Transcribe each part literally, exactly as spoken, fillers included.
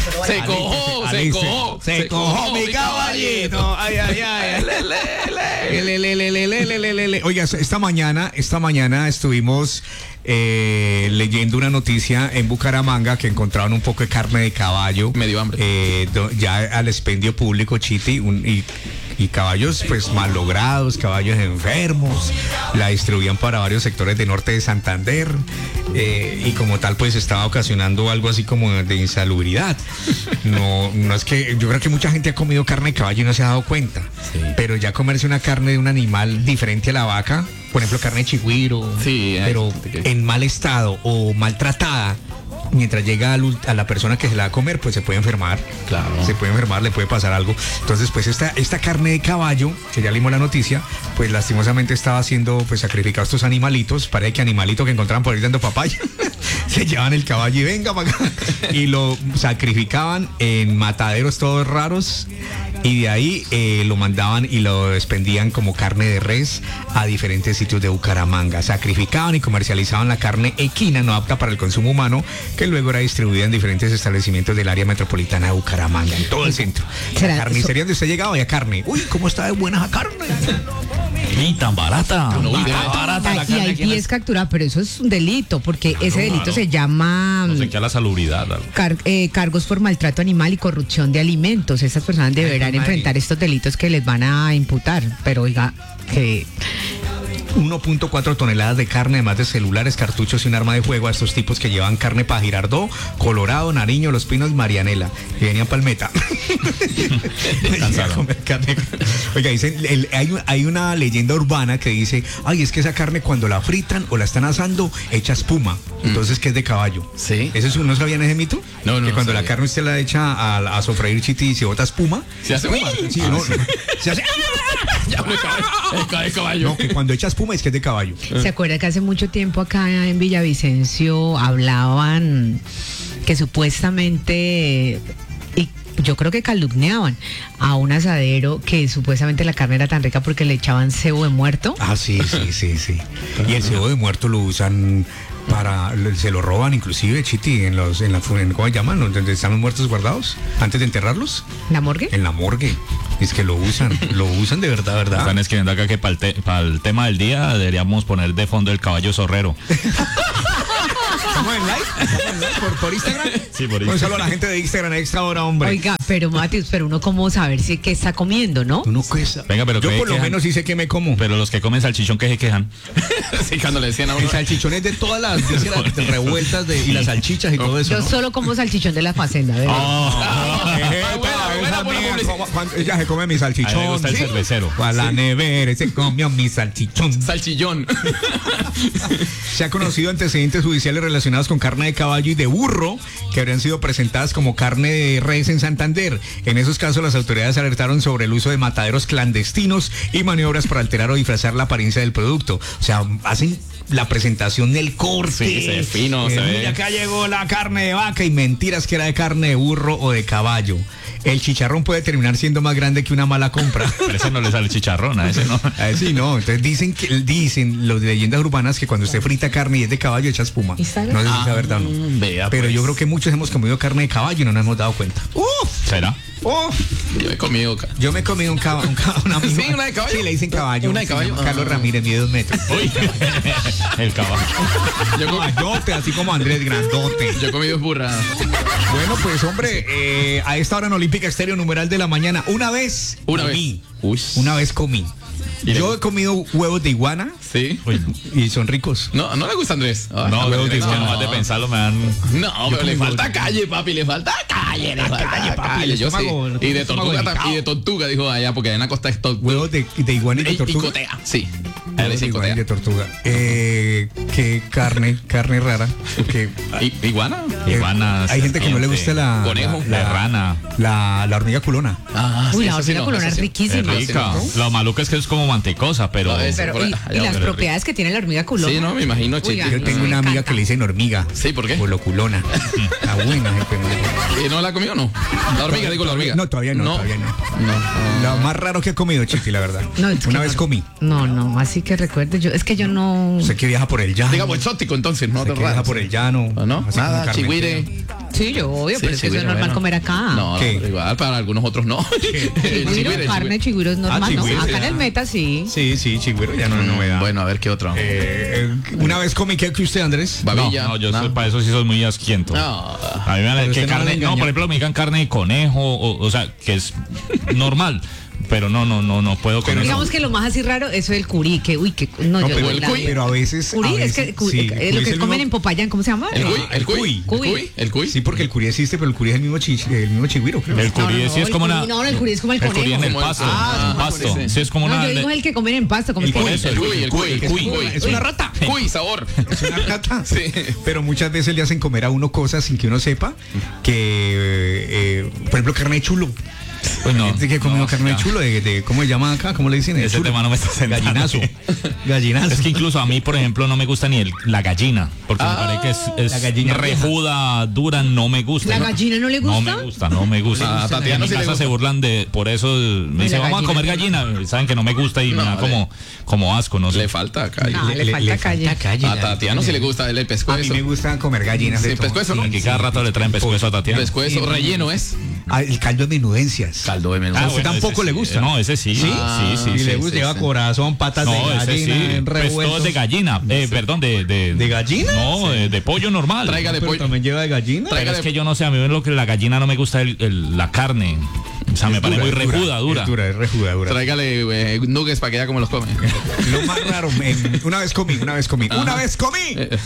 Se cojó, se cojó, se cojó mi caballito. Ay, ay, ay. Le, le, le, le, le, le, le, le, le. Oiga, esta mañana, esta mañana estuvimos eh, leyendo una noticia en Bucaramanga que encontraron un poco de carne de caballo. Me dio hambre. Eh, do, ya al expendio público, Chiti, un, y, y caballos pues malogrados, caballos enfermos. La distribuían para varios sectores de norte de Santander. Eh, y como tal pues estaba ocasionando algo así como de insalubridad. No, no es que yo creo que mucha gente ha comido carne de caballo y no se ha dado cuenta, sí. Pero ya comerse una carne de un animal diferente a la vaca, por ejemplo carne de chigüiro, sí, pero en mal estado o maltratada, mientras llega al, a la persona que se la va a comer, pues se puede enfermar. Claro. Se puede enfermar, le puede pasar algo. Entonces, pues esta, esta carne de caballo, que ya leímos la noticia, pues lastimosamente estaba siendo pues sacrificados estos animalitos. Parece que animalitos que encontraban por ahí dando papaya. Se llevaban el caballo y venga para acá. Y lo sacrificaban en mataderos todos raros. Y de ahí eh, lo mandaban y lo expendían como carne de res a diferentes sitios de Bucaramanga. Sacrificaban y comercializaban la carne equina, no apta para el consumo humano, que luego era distribuida en diferentes establecimientos del área metropolitana de Bucaramanga, en todo el centro. La carnicería donde usted llegaba, había carne. Uy, ¿cómo está de buena esa carne? Ni tan barata. No, barata, barata la Aquí hay diez capturadas, pero eso es un delito, porque claro, ese delito claro. se llama... No sé qué a la salubridad. Car, eh, cargos por maltrato animal y corrupción de alimentos. Esas personas deberán Ay, enfrentar madre. estos delitos que les van a imputar. Pero oiga, que... uno punto cuatro toneladas de carne, además de celulares, cartuchos y un arma de fuego a estos tipos que llevan carne para Girardot, Colorado, Nariño, Los Pinos, Marianela. Y venían Palmeta. Oiga, dicen, el, hay, hay una leyenda urbana que dice, ay, es que esa carne cuando la fritan o la están asando, echa espuma. Entonces, ¿qué es de caballo? Sí. ¿Eso es, ¿No sabían ese mito? No, no. Que cuando no la carne usted la echa a, a sofreír, Chiti, y se bota espuma. Se hace espuma. Sí, ah, no, sí. Se hace... Ya me cae el caballo. No, que cuando echa espuma es que es de caballo. ¿Se acuerda que hace mucho tiempo acá en Villavicencio hablaban que supuestamente, y yo creo que calumniaban a un asadero que supuestamente la carne era tan rica porque le echaban cebo de muerto? Ah, sí, sí, sí, sí. Y el cebo de muerto lo usan para, se lo roban inclusive, Chiti, en los, en la, en, ¿cómo se llaman? Donde están los muertos guardados, antes de enterrarlos. ¿La morgue? En la morgue. Es que lo usan, lo usan de verdad, ¿verdad? Están escribiendo acá que para el, te, para el tema del día deberíamos poner de fondo el caballo zorrero. ¿Estamos en live? ¿Estamos en live? ¿Por, por Instagram? Sí, por Instagram. Un saludo a la gente de Instagram, extra hora, hombre. Oiga, pero Matius, pero uno cómo saber si qué está comiendo, ¿no? Uno qué está... Venga, pero yo por lo quejan. menos sí sé que me como. Pero los que comen salchichón, ¿qué se quejan? Sí, cuando le decían a uno. El salchichón es de todas las, dice, las revueltas de, y las salchichas y todo eso, Yo ¿no? solo como salchichón de la facenda, ¿verdad? Oh. Ah, buena, buena, buena ella se come mi salchichón. A mí me gusta el ¿sí? cervecero. A la nevera se comió mi salchichón. Salchillón. Se ha conocido antecedentes judiciales relacionados con carne de caballo y de burro que habrían sido presentadas como carne de res en Santander. En esos casos las autoridades alertaron sobre el uso de mataderos clandestinos y maniobras para alterar o disfrazar la apariencia del producto. O sea, hacen la presentación del corte. Sí, se ve fino, eh, se ve. Mira, acá llegó la carne de vaca y mentiras que era de carne de burro o de caballo. El chicharrón puede terminar siendo más grande que una mala compra. Pero ese no le sale chicharrón, a ese no. A ese no. Entonces dicen que dicen los de leyendas urbanas que cuando usted frita carne y es de caballo echa espuma. No sé si es verdad o no. Vea, Pero pues. yo creo que muchos hemos comido carne de caballo y no nos hemos dado cuenta. ¡Uf! ¿Será? ¡Uf! Yo he comido. Yo me he comido un caballo. Un cab- una ¿Sí, una de caballo? Sí, le dicen caballo. ¿Una de caballo? Se llama Carlos Ah. Ramírez, mide dos metros. Uy, el caballo. Yo, com- Caballote, así como Andrés Grandote. yo he comido burra. Bueno, pues hombre, eh, a esta hora en Olímpica Estéreo, numeral de la mañana, una vez Una comí. vez. Uy. Una vez comí. ¿Y le- Yo he comido huevos de iguana Sí. y son ricos. No, no le gusta Andrés. Ay, No, pero veo que Andrés, no, nomás de pensarlo me dan... No, pero le comí falta huevos. calle, papi, le falta calle, le falta calle, papi, calle. el Yo sí. estómago, Y de el estómago tortuga tam- delicado. y de tortuga, dijo allá, porque en la costa es tortuga. Huevos de, de iguana y de Y, y tortuga. cotea, sí. Huevos Él de dice iguana y cotea. de tortuga. Eh, qué carne, carne rara. Porque ¿I- ¿Iguana? eh, Iguanas, hay gente que no le gusta la Conejo. la, De rana. la, la hormiga culona. Ah, Uy, la eso sí hormiga no, culona eso es sí. riquísima. Es rica. ¿no? Lo maluco es que es como mantecosa, pero... No, es- Pero, por y, allá, y las pero propiedades que tiene la hormiga culona. Sí, no, me imagino, Uy, Chiti. ay, Yo tengo me una amiga encanta. que le dicen hormiga. Sí, ¿por qué? Por lo culona. Está buena. ese pendejo. ¿Y no la comió o no? La hormiga, digo la hormiga. No, todavía no, todavía no. No. Lo más raro que he comido, Chiti, la verdad. No, es que Una no- vez comí. No, no, así que recuerde, yo, es que yo no... Sé que viaja por el llano. llano. Digamos exótico, entonces, no Se te queda raras. por el llano. ¿O no? así como Nada, carne chigüire. entera. Sí, yo obvio, Sí, pero es que eso es chigüire, normal bueno. comer acá. No, ¿Qué? no, igual para algunos otros no. Chigüiro, Chigüire, carne, chigüire. chigüiro es normal, Ah, ¿no? chigüiro, Acá ya. en el meta sí. Sí, sí, chigüiro, ya no es novedad. Bueno, a ver qué otro. Eh, eh, una vez comí que usted, Andrés. Babilla. No, no, yo ¿no? soy- para eso sí soy muy asquiento. No. A mí me da Pero que usted no carne, le no, engañó. por ejemplo, me digan carne de conejo, o, o sea, que es normal, pero no, no, no, no puedo con Pero eso. Digamos que lo más así raro, eso es el curí, que uy, que no, No, yo pero, el la- cuy, pero a veces. Curí, a es veces, que cu- sí, eh, cuy lo es que el comen mismo- en Popayán, ¿cómo se llama? El Ah, cuy, el el cuy, cuy. el Cuy. cuy, el cuy. Sí, porque el curí existe, pero el curí es el mismo, chi- el mismo chigüiro, creo. El curí No, no, sí es el como curí- una. no, el curí es como el El curí en el conejo. Como el- pasto. Ah, en pasto. ese. Sí, es como No, una. yo digo el que comen en pasto, como El el cuy. conejo. eso, El cuy, el cuy, el cuy, cuy. Es una rata. Cuy, sabor. Es una rata. Sí. Pero muchas veces le hacen comer a uno cosas sin que uno sepa que, eh, eh, por ejemplo, carne de chulo. Pues no, Gente que ha comido no, carne ya. de chulo, de, de- ¿cómo se llama acá? ¿Cómo le dicen? El Ese chulo. tema no me está sentando. Gallinazo. Gallinazo. Es que incluso a mí, por ejemplo, no me gusta ni el, la gallina, porque Ah, me parece que es, la es gallina rejuda, dura, no me gusta. ¿La ¿no? gallina no le No gusta? me gusta, no me gusta. A Tatiana en mi sí le casa gusta. se burlan de, por eso me dicen, la vamos a gallina. comer gallina. Saben que no me gusta y No, me da le- como, como asco, no sé. Le falta calle. No, le falta calle. A Tatiana sí le gusta el A mí pescuezo. me gusta comer gallinas de Sí, todo. pescuezo, ¿no? Que cada rato le traen pescuezo a Tatiana. Pescuezo relleno es. Ah, el caldo de menudencias. Caldo de menú. Ah, usted tampoco ese le sí. gusta. No, ese sí. Sí, Ah, sí, sí. Y sí, le sí, gusta, sí, lleva sí. corazón, patas No, de ese gallina, sí. Pues revueltos. todo es de gallina. Eh, perdón, de, de. ¿De gallina? No, de, de pollo normal. Tráigale Pero pollo. también lleva de gallina. Pero tráigale- es que yo no sé, a mí lo que la gallina no me gusta el, el- la carne. O sea, me parece muy rejuda, dura. Es dura, es rejuda, dura. Tráigale eh, nuggets para que vea cómo los come. Lo más raro, em, una vez comí, una vez comí, una vez comí.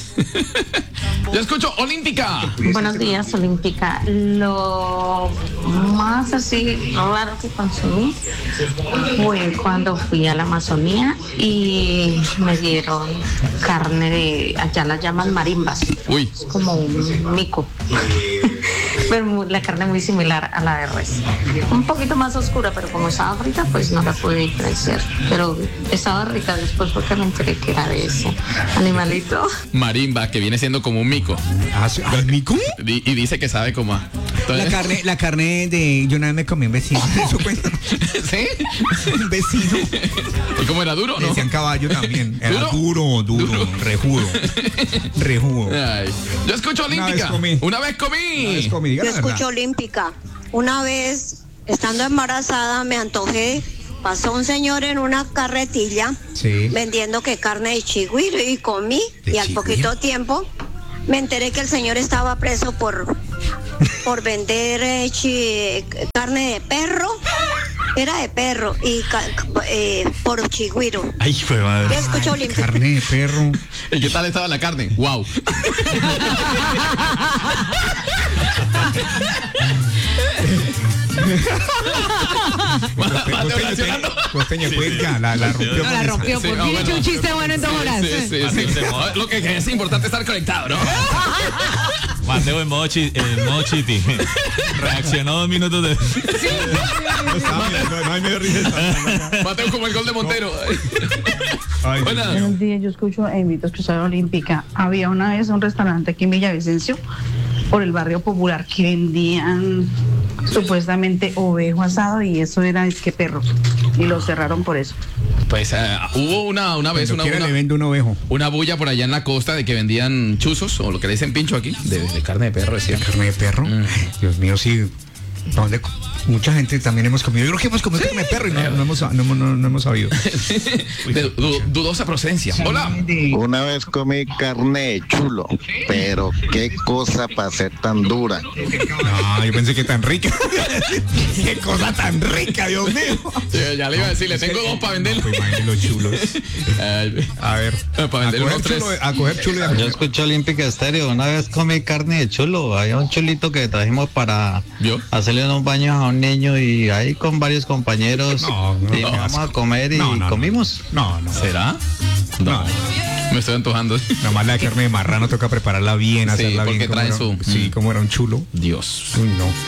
Yo escucho Olímpica. Buenos días, Olímpica. Lo más así raro que consumí fue cuando fui a la Amazonía y me dieron carne de, allá la llaman marimbas, Uy. como un mico. Pero mu- la carne muy similar a la de res. Un poquito más oscura, pero como estaba frita, pues no la pude diferenciar. Pero estaba rica después porque me enteré que era de ese animalito. Marimba, que viene siendo como un mico. Ah, sí, ¿al mico? Di- Y dice que sabe como a. La Entonces- carne, la carne de. Yo una vez me comí un vecino. Eso cuenta. ¿Sí? Un vecino. ¿Y cómo era duro, Le no? decían caballo también. Era ¿Duro? duro, duro, Duro. rejudo. Rejudo. Ay. Yo escucho Una Olímpica. vez comí. Una vez comí. Una vez comí, diga Yo la verdad. escucho Olímpica. Una vez, estando embarazada, me antojé. Pasó un señor en una carretilla Sí. vendiendo que carne de chigüiro y comí. ¿De Y al chigüiro? poquito tiempo me enteré que el señor estaba preso por, por vender eh, chi- carne de perro. Era de perro y ca- eh, por chigüiro. Ay, fue madre. Yo escucho Olímpica. Carne de perro. ¿Y qué tal estaba la carne? Wow. Mateo reaccionando. Costeño, pues ya, la, la rompió. No, con la esa. rompió. Sí, ¿Por no, qué bueno. hecho un chiste bueno en dos horas? Sí, sí, sí, sí. Lo que es importante es estar conectado, ¿no? Mateo en modo, chi- en modo chiti. Reaccionó dos minutos de. No, estaba mirando, no, ay, me dio risa. Mateo como el gol de Montero. Ay, Buenas. Buenos días, yo escucho e invito a escuchar Olímpica. Había una vez un restaurante aquí en Villavicencio, por el barrio popular, que vendían supuestamente ovejo asado y eso era disque perro. Y lo cerraron por eso. Pues eh, hubo una, una vez Cuando una, quiera una, le vendo un ovejo. una bulla por allá en la costa de que vendían chuzos, o lo que le dicen pincho aquí, de, de carne de perro, decían. Carne de perro. Mm. Dios mío, sí. ¿Dónde? co- Mucha gente también hemos comido. Yo creo que hemos comido carne de perro y no, no hemos, no, hemos- no- no hemos sabido. De du- dudosa procedencia. Hola. Una vez comí carne de chulo, pero qué cosa para ser tan dura. No, yo pensé que tan rica. Qué cosa tan rica, Dios mío. Sí, ya le iba a decir, le tengo dos para vender. Pues imagínate los chulos. Ay, A ver. Para vender a unos coger tres. chulo, a coger chulo y a Yo coger. escuché Olímpica Estéreo, una vez comí carne de chulo, había un chulito que trajimos para ¿Vio? hacerle unos baños a un niño y ahí con varios compañeros No, no, y no, vamos a comer y No, no, no. comimos. No, no. ¿Será? No. Me estoy antojando. Nomás la carne de marrano toca prepararla bien, Sí, hacerla porque bien. como trae era- su- Sí, mm. como era un chulo. Dios. Uy, no.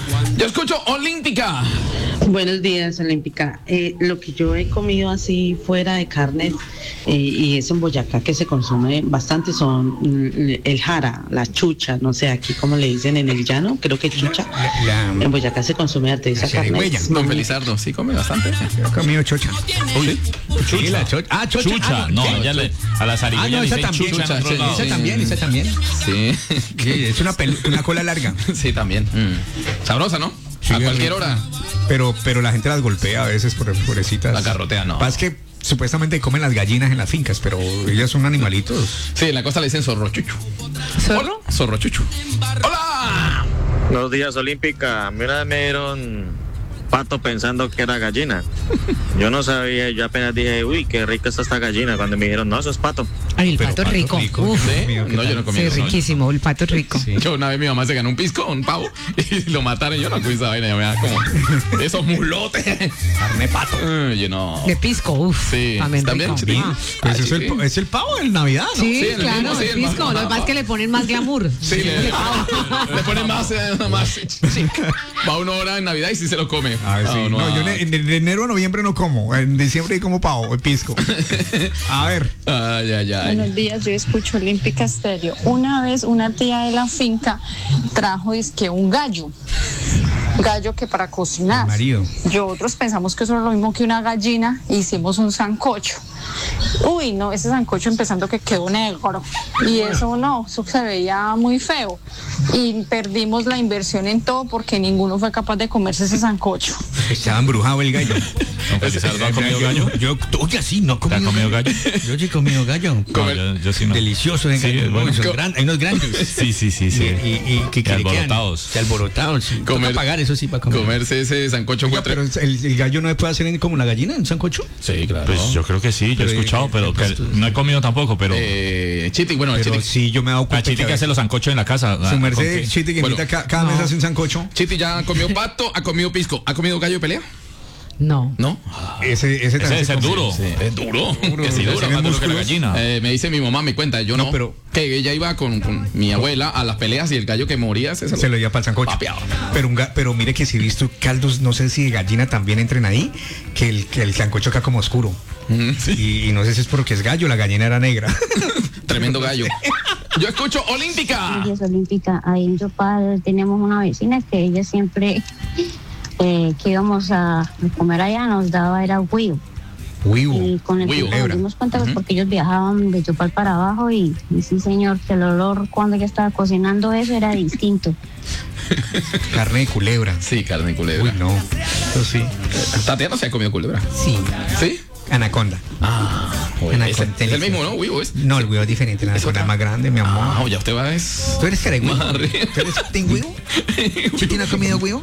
Yo escucho Olímpica. Buenos días, Olímpica. Eh, lo que yo he comido así fuera de carne eh, y es en Boyacá que se consume bastante son mm, el jara, la chucha, no sé aquí cómo le dicen en el llano, creo que chucha. La- la- En Boyacá se consume harto esa la carne. zarigüeya. Don Felizardo, sí come bastante. Yo he comido chocha. Uy, Sí, la chocha. Ah, chocha. Chucha, Ah, no, ¿qué? ella le, a la Ah, zarigüeya no, le esa dicen también. chucha en otro lado. Esa también, esa también. sí. Sí, es una, pelu- una cola larga. Sí, también. Mm. Sabrosa, ¿no? Sí, A cualquier rico. hora. Pero, pero la gente las golpea a veces por pobrecitas. La garrotea, no. Pasa que supuestamente comen las gallinas en las fincas, pero ellas son animalitos. Sí, en la costa le dicen zorrochucho. ¿Zorro? Zorrochucho. ¡Hola! Buenos días, Olímpica. A mí una vez me dieron pato pensando que era gallina. Yo no sabía, yo apenas dije, uy, qué rica está esta gallina. Cuando me dijeron, no, eso es pato. Ay, el Pero pato pato rico. rico, Uf, yo ¿Sí? mío, ¿qué No, yo tal? no comí sí, eso. riquísimo, el pato rico. Sí. Yo una vez mi mamá se ganó un pisco, un pavo, y lo mataron. Yo no comí esa vaina, yo me da como esos mulotes. Carne pato. Mm, yo no. De pisco, uff. Sí, también también, rico. chitín. Ah. Pues Ah, es, el, chitín. po- es el pavo del Navidad, ¿no? Sí, Sí, en el claro, mismo, sí, el el pisco. más- Lo que pasa es que le ponen más glamour. Sí, le, le ponen más, eh, más chic. Va una hora en Navidad y sí se lo come. Ah, sí. Ah, No, ah. yo en, en enero a noviembre no como. En diciembre como pavo, el pisco. A ver. Ay, ay, ay. Buenos días, yo escucho Olímpica Estéreo. Una vez una tía de la finca trajo dizque un gallo, gallo que para cocinar. Marido. Nosotros pensamos que eso era lo mismo que una gallina e hicimos un sancocho. Uy, no, ese sancocho empezando que quedó negro y eso no, eso se veía muy feo y perdimos la inversión en todo porque ninguno fue capaz de comerse ese sancocho. Estaba embrujado el gallo. Don Felizardo, ¿ha comido gallo? Yo, oye, sí, no he ¿Te ha comido gallo? Yo sí he comido gallo. No, yo, yo sí no. Delicioso de Sí, gallo. es bueno. Uy, son gran- hay unos grandes. Sí, sí, sí, sí. Y, y, y que Y alborotados. Y alborotados, sí. Comer- Toca pagar eso sí para comer. Comerse ese sancocho Oiga, fue pero el, el gallo no se puede hacer en- como la gallina en sancocho. Sí, claro. Pues yo creo que sí, yo Pero, he escuchado, eh, pero pues, que no he comido tampoco, pero Eh, Chiti, bueno, Pero Chiti. sí, yo me he dado a cuenta Chiti que hace los sancochos en la casa. su ah, ¿con merced, qué? Chiti, que Bueno, invita ca- cada no. mes hace un sancocho. Chiti ya ha comido pato, ha comido pisco, ha comido gallo de pelea. No. ¿No? Ese, ese Ese también debe se ser come. duro. Sí, es duro. Que sí, Debe duro. ser más duro que la músculos. gallina. Eh, me dice mi mamá, me cuenta, yo no, No, pero- que ella iba con, con mi abuela a las peleas y el gallo que moría se, Se lo lleva para el sancocho. Papeado. Pero, un ga- pero mire que si he visto caldos, no sé si de gallina también entren ahí, que el, que el sancocho acá como oscuro. Mm, sí. Y, y no sé si es porque es gallo, la gallina era negra. Tremendo gallo. Yo escucho Olímpica. Gracias, Olímpica. Ahí en Yopal tenemos una vecina que ella siempre eh, que íbamos a comer allá nos daba era huivo. Huivo. Y con el Huivo. tiempo nos dimos cuenta pues, porque ellos viajaban de Yopal para abajo y, y sí señor, que el olor cuando ella estaba cocinando eso era distinto. Carne de culebra. Sí, carne de culebra. Uy, no. Eso sí. Tatiana se ha comido culebra. Sí. ¿Sí? Anaconda. Ah, bueno, es, Anaconda. es el mismo, ¿no? Huivo es. No, el huevo es diferente. La Es anaconda otra. es más grande, mi amor. Ah, ya usted va es. ¿Tú eres cara de huevo? Madre. ¿Tú eres team huevo? ¿Tú no has comido huevo?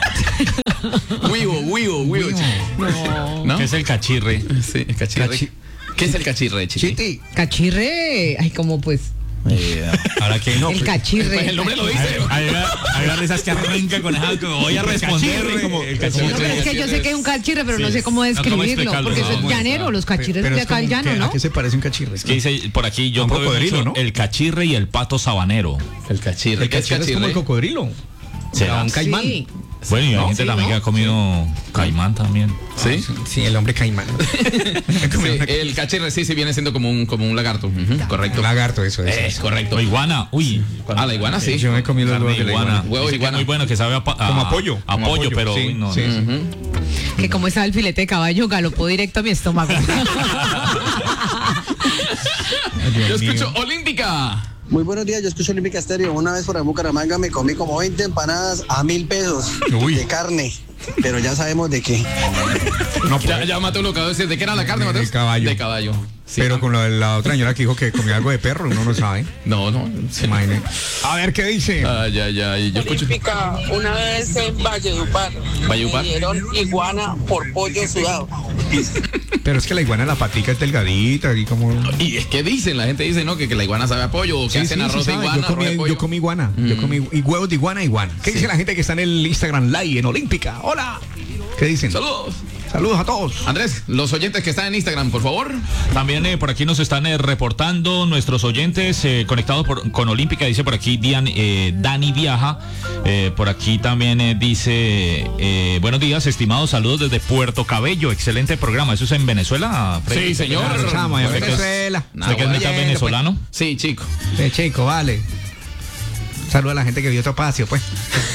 Huivo, huivo, huivo. Huevo. ¿No? ¿Qué es el cachirre? Sí, el cachirre. Cachi- ¿Qué es el cachirre, Chiti? Chiti. Cachirre, ay, como pues, Eh, Ahora que no. el pues, cachirre. pues el nombre lo dice. Hay hay risas que arranca con esa, que voy a responder. cachirre, como- el No, cachirre. pero es que yo sé que es un cachirre, pero no Sí. sé cómo No, ¿cómo describirlo, explicarlo? porque No, eso es ¿cómo llanero, los cachirres Pero de es acá del como que- llano, ¿A ¿no? qué se parece un cachirre? Que dice por aquí, yo Un probé cocodrilo, mucho ¿no? el cachirre y el pato sabanero. El cachirre. El ¿Qué es cachirre es como el cachirre? cocodrilo. ¿Será? Un caimán. Sí. Bueno, y hay No, gente sí, también ¿no? que ha comido caimán también. ¿Sí? Sí, el hombre caimán. Sí, el cachirre sí, sí viene siendo como un, como un lagarto. Ujú, correcto. Un lagarto, eso es. Es correcto. O iguana, uy. Ah, la iguana sí. Yo me he comido los Carne huevos de de la iguana. iguana. Huevo de Dice que es iguana. muy bueno, que sabe a, pa- a- Como apoyo, a como pollo, apoyo, pero sí, uy, no. sí, no. sí. Ujú. Que como estaba el filete de caballo, galopó directo a mi estómago. Yo escucho Olímpica. Muy buenos días, yo escucho Olímpica Estéreo. Una vez por el Bucaramanga me comí como veinte empanadas a mil pesos Uy. de carne, pero ya sabemos de qué. No, Ya, pues, ya Mateo lo acabo de decir. ¿De qué era la carne, Mateo? De caballo. De caballo. Sí. pero con lo de la otra señora que dijo que comía algo de perro, uno no sabe. No, no. Se imagine. A ver qué dice. Ay, ay, ay. Yo escucho. Olímpica, una vez en Valledupar, Valledupar. me dieron iguana por pollo sudado. Pero es que la iguana, la patica es delgadita y como. Y es que dicen, la gente dice, ¿no? Que, que la iguana sabe a pollo o que Sí, hacen sí, sí arroz de sabe. iguana. Yo comí, arroz de pollo. yo comí iguana. Yo Mm. comí y huevos de iguana, iguana. ¿Qué Sí. dice la gente que está en el Instagram Live en Olímpica? Hola. ¿Qué dicen? Saludos. Saludos a todos. Andrés, los oyentes que están en Instagram, por favor. También eh, por aquí nos están eh, reportando nuestros oyentes eh, conectados por, con Olímpica, dice por aquí Dian, eh, Dani Viaja. Eh, por aquí también eh, dice, eh, buenos días, estimados, saludos desde Puerto Cabello, excelente programa. ¿Eso es en Venezuela, Freddy? Sí, señor. Chamo, en ¿Usted que es- Venezuela. usted que es mitad venezolano? Sí, chico. De chico, vale. Saludos a la gente que vio Topacio, pues.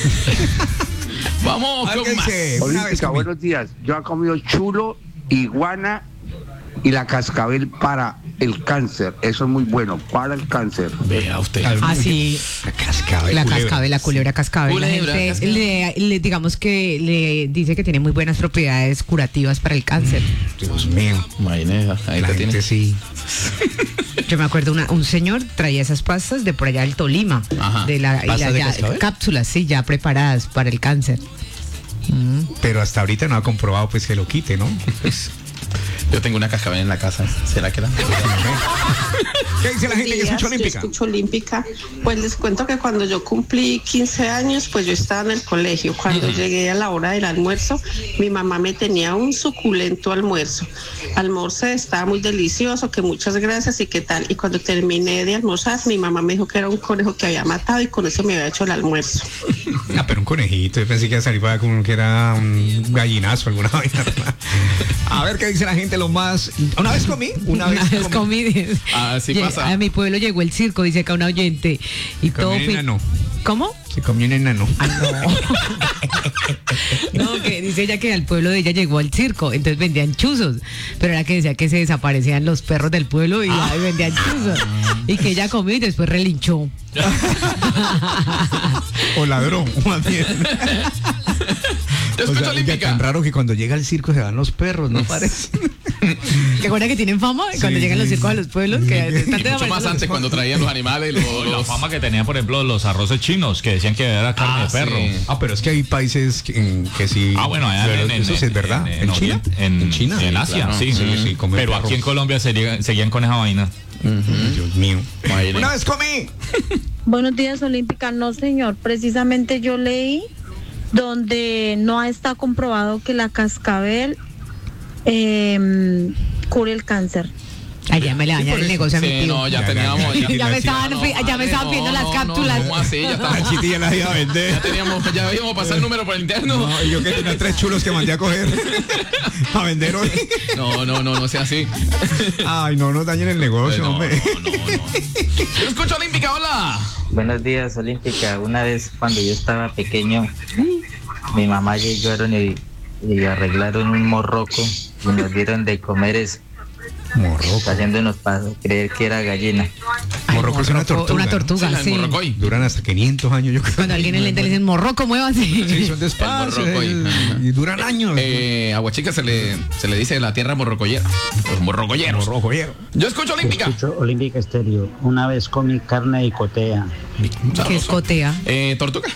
Vamos A ver, con ¿qué más. dice? Una vez Olímpica, comí. buenos días. Yo he comido chulo, iguana y la cascabel para el cáncer. Eso es muy bueno, para el cáncer. Vea usted. Ah, sí. La cascabel. La culebra. cascabel, la culebra cascabel. Culebra, la gente cascabel. le, le- digamos que le dice que tiene muy buenas propiedades curativas para el cáncer. Dios mío. Mayonesa, ahí La te gente tiene. sí. Yo me acuerdo, una, un señor traía esas pastas de por allá del Tolima, Ajá. de la, y ¿Pastas la- de ya- cascabel? cápsulas, sí, ya preparadas para el cáncer. Pero hasta ahorita no ha comprobado pues que lo quite, ¿no? Yo tengo una cascabel en la casa. ¿Será que la? ¿Qué dice la gente que días, escucha yo Olímpica? escucho Olímpica. Pues les cuento que cuando yo cumplí quince años, pues yo estaba en el colegio. Cuando llegué a la hora del almuerzo, mi mamá me tenía un suculento almuerzo. Almorcé, estaba muy delicioso, que muchas gracias y qué tal. Y cuando terminé de almorzar, mi mamá me dijo que era un conejo que había matado y con eso me había hecho el almuerzo. Ah, pero un conejito. Yo pensé que iba a salir para como que era un gallinazo, alguna vaina. A ver qué dice la gente lo más. Una vez comí, una vez, Una vez comí. comí. dice, Así lle- pasa. A mi pueblo llegó el circo, dice acá una oyente. Y todo Comí un fue- enano. ¿Cómo? Se comió un enano. No, que dice ella que al pueblo de ella llegó al circo, entonces vendían chuzos, pero era que decía que se desaparecían los perros del pueblo y ahí vendían chuzos. Y que ella comió y después relinchó. O ladrón, más bien. Yo O escucho sea, oiga, Olímpica. tan raro que cuando llega el circo se van los perros, ¿no parece? ¿Te acuerdas que tienen fama cuando Sí, llegan los sí, circos sí. a los pueblos? Que están Y mucho desapareciendo más los- antes cuando traían los animales. Los, La los- fama que tenían, por ejemplo, los arroces chinos, que decían que era carne Ah, de perro. sí. Ah, pero es que hay países que, en- que sí. Ah, bueno, allá pero en, en- eso sí es verdad. En, ¿En, China? Oriente, en, ¿En China? en Sí, Asia, claro. sí. Sí, sí, comen Pero perro. aquí en Colombia sería- seguían con esa vaina. Dios mío. Imagínate. Una vez comí. Buenos días, Olímpica. No, señor. Precisamente yo leí donde no está comprobado que la cascabel eh, cure el cáncer. Allá me le dañan por el eso. negocio a mi Sí, tío. no, ya Ya, teníamos. ya, Ya me la estaban, no, fi- ya me madre, estaban no, pidiendo las no, cápsulas. No, ¿cómo así? Ya La estamos. chiti ya la iba a vender. Ya teníamos, ya habíamos pasado el número por el interno. No, y yo que tenía tres chulos que mandé a coger a vender hoy. No, no, no, no sea así. Ay, no nos dañen el negocio, No, hombre. no, no, no. Yo escucho Olímpica, hola. Buenos días, Olímpica. Una vez cuando yo estaba pequeño, mi mamá llegaron y, y arreglaron un morroco y nos dieron de comer eso, Morroco. haciéndonos pa- creer que era gallina. Morroco es una tortuga. Una ¿no? tortuga, Sí, la del sí. morrocoy. Duran hasta quinientos años, yo creo. Cuando alguien en lente le dicen morroco, muévase. Sí, son despacios. El morrocoy. el- Y duran años. Eh, a Huachica se le, se le dice la tierra morrocoyera. Los morrocoyeros. Morrocoyero. Yo escucho Olímpica. Escucho Olímpica Estéreo. Una vez comí carne de cotea. Que es cotea. Eh, tortuga.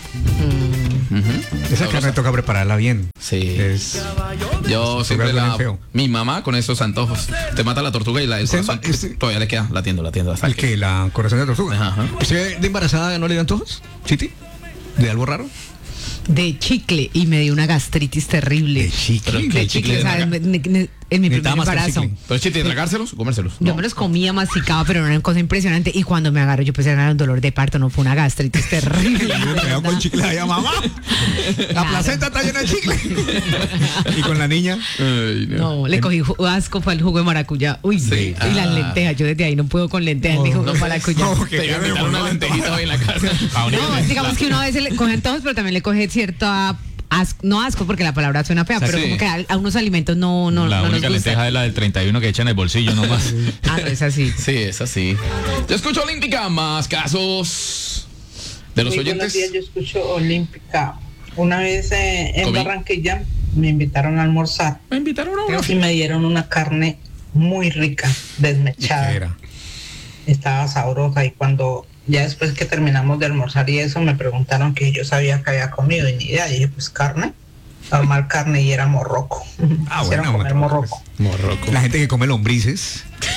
Esa carne toca prepararla bien. Sí. Es. Yo siempre huele la. feo. Mi mamá con esos antojos. Te mata la tortuga y la, el Este- corazón este- todavía le queda latiendo, latiendo. Hasta ¿El que ¿La corazón de tortuga? Ajá. ¿Usted de embarazada no le dan antojos? ¿Chiti? ¿De algo raro? De chicle y me dio una gastritis terrible. De chicle. Pero De ¿qué chicle, chicle? ¿sabes? Me- me- me- en mi primer Necesitaba mascar embarazo. chicle. Pero chiste, tragárselos o comérselos. Yo me los comía, masticaba, pero era una cosa impresionante. Y cuando me agarró, yo pensé que era un dolor de parto, no fue una gastritis terrible. Cuidado con chicle allá, mamá. La placenta está llena de chicle. Y con la niña. Ay, No, le cogí ju- asco para el jugo de maracuyá. Uy, Sí. y las Ah. lentejas. Yo desde ahí no puedo con lentejas ni jugo de maracuyá. no, Te iba a invitar una lentejita hoy en la casa. No, digamos que uno a veces le coge antojos, pero también le coge cierto a- asco, no asco porque la palabra suena fea, O sea, pero sí. como que a, a unos alimentos no, no, la no nos única gusta. lenteja es la del treinta y uno que echan en el bolsillo nomás. Ah, no, es así. Sí, es así. Yo escucho Olímpica, más casos de los Muy oyentes. buenos días, yo escucho Olímpica. Una vez eh, en Comí. Barranquilla me invitaron a almorzar. Me invitaron a Y me dieron una carne muy rica, desmechada. ¿Qué era? Estaba sabrosa y cuando ya después que terminamos de almorzar y eso me preguntaron que yo sabía que había comido y ni idea. Y dije, pues carne, normal carne y era morroco. Ah, Hicieron bueno, comer morroco. morroco. Morroco. La gente que come lombrices.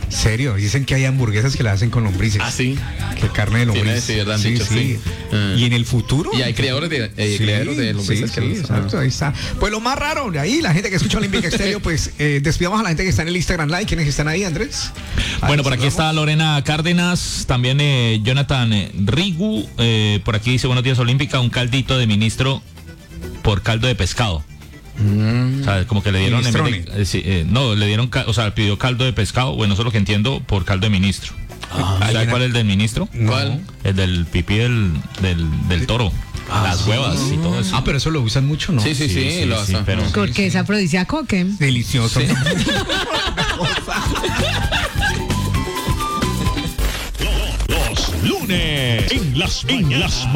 Serio, dicen que hay hamburguesas que la hacen con lombrices. ¿Ah, sí? Que carne de lombrices. Sí, sí, sí, dicho, sí. Y en el futuro. Y hay criadores de, eh, sí, criaderos de lombrices. sí, que sí, los- exacto, ahí está. Pues lo más raro, de ahí la gente que escucha Olímpica Estéreo, pues eh, despidamos a la gente que está en el Instagram Live. ¿Quiénes están ahí, Andrés? Bueno, por aquí está Lorena Cárdenas, también eh, Jonathan eh, Rigu, eh, por aquí dice buenos días Olímpica, un caldito de ministro por caldo de pescado. Mm. O sea, como que le dieron en vez de- Minestrone. eh, sí, eh, no, le dieron, ca- o sea, pidió caldo de pescado, bueno, eso es lo que entiendo, por caldo de ministro. ¿Sabe cuál es el del ministro? ¿Cuál? El del pipí del, del, del toro. Las huevas y todo eso. Ah, pero eso lo usan mucho, ¿no? Sí, sí, sí, lo hacen. pero Porque es afrodisíaco, ¿o qué? Delicioso. Los lunes en las mañanas.